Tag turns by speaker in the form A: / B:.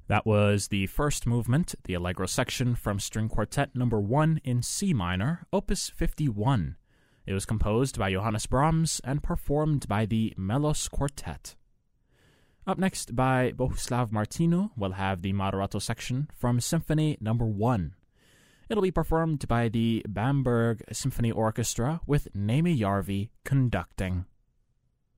A: That was the first movement, the Allegro section from String Quartet No. 1 in C minor, Opus 51. It was composed by Johannes Brahms and performed by the Melos Quartet. Up next, by Bohuslav Martinu, we'll have the Moderato section from Symphony No. 1. It'll be performed by the Bamberg Symphony Orchestra with Nemi Järvi conducting.